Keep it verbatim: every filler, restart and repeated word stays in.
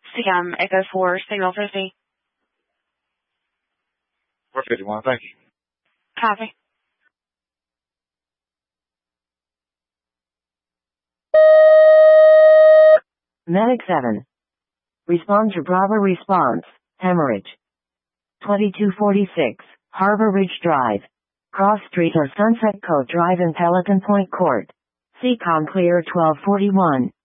C M Echo four, signal fifty. four fifty-one, thank you. Copy. Medic seven. Respond to Bravo response. Hemorrhage. twenty-two forty-six, Harbor Ridge Drive. Cross Street or Sunset Coast Drive in Pelican Point Court. C COM clear twelve forty-one.